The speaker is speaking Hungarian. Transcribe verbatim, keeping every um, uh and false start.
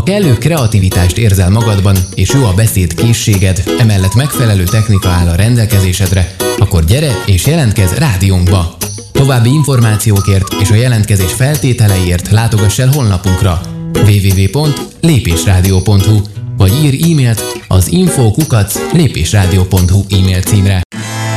kellő kreativitást érzel magadban, és jó a beszéd készséged, emellett megfelelő technika áll a rendelkezésedre, akkor gyere és jelentkezz rádiónkba! További információkért és a jelentkezés feltételeiért látogass el honlapunkra double-u double-u double-u pont lépésrádió pont hu vagy írj e-mailt az info kukac lépésrádió pont hu e-mail címre.